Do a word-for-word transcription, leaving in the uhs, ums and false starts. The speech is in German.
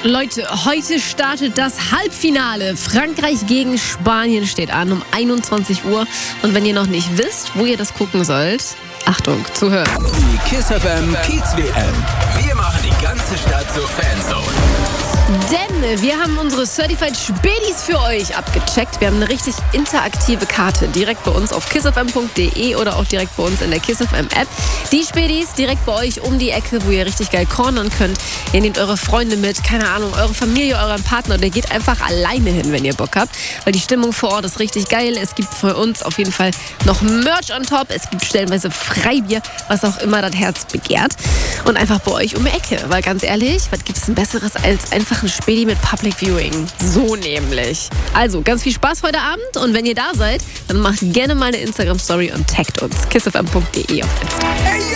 Leute, heute startet das Halbfinale. Frankreich gegen Spanien steht an um einundzwanzig Uhr. Und wenn ihr noch nicht wisst, wo ihr das gucken sollt, Achtung, zuhören. Die KISS F M Kiez W M. Wir machen die ganze Stadt zur Fanzone. Denn wir haben unsere Certified Spätis für euch abgecheckt. Wir haben eine richtig interaktive Karte direkt bei uns auf kissfm punkt de oder auch direkt bei uns in der KISS F M App. Die Spätis direkt bei euch um die Ecke, wo ihr richtig geil cornern könnt. Ihr nehmt eure Freunde mit, keine Ahnung, eure Familie, euren Partner oder ihr geht einfach alleine hin, wenn ihr Bock habt. Weil die Stimmung vor Ort ist richtig geil. Es gibt für uns auf jeden Fall noch Merch on top. Es gibt stellenweise Freibier, was auch immer das Herz begehrt. Und einfach bei euch um die Ecke. Weil ganz ehrlich, was gibt es denn Besseres als einfach ein Späti mit Public Viewing? So nämlich. Also, ganz viel Spaß heute Abend. Und wenn ihr da seid, dann macht gerne mal eine Instagram-Story und taggt uns. kissfm punkt de auf Insta.